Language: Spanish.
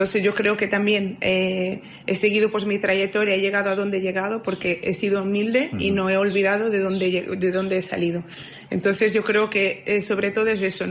Entonces yo creo que también he seguido pues mi trayectoria, he llegado a donde he llegado porque he sido humilde y no he olvidado de dónde he salido. Entonces yo creo que sobre todo es eso, ¿no?